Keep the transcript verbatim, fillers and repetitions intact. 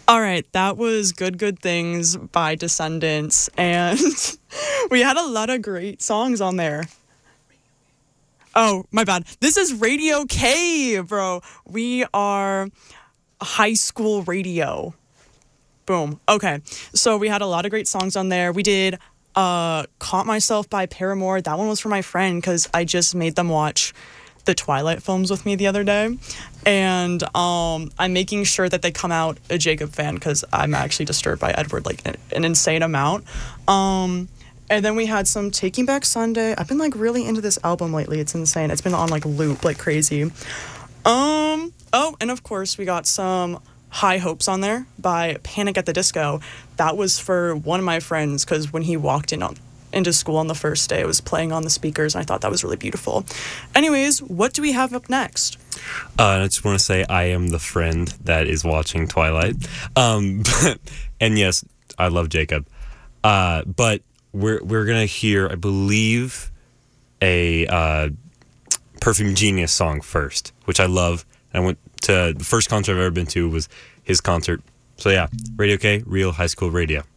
All right, that was Good Good Things by Descendants, and we had a lot of great songs on there. Oh, my bad. This is Radio K, bro. We are high school radio. Boom. Okay, so we had a lot of great songs on there. We did uh, Caught Myself by Paramore. That one was for my friend because I just made them watch the Twilight films with me the other day, and um, I'm making sure that they come out a Jacob fan because I'm actually disturbed by Edward like an, an insane amount. Um, and then we had some Taking Back Sunday. I've been like really into this album lately. It's insane. It's been on like loop like crazy. Um. Oh, and of course we got some High Hopes on there by Panic at the Disco. That was for one of my friends because when he walked in on into school on the first day, it was playing on the speakers, and I thought that was really beautiful. Anyways, what do we have up next? Uh, I just want to say I am the friend that is watching Twilight. Um, and yes, I love Jacob. Uh, but we're we're gonna hear, I believe, a uh, Perfume Genius song first, which I love. I went to the first concert I've ever been to was his concert. So yeah, Radio K, real high school radio.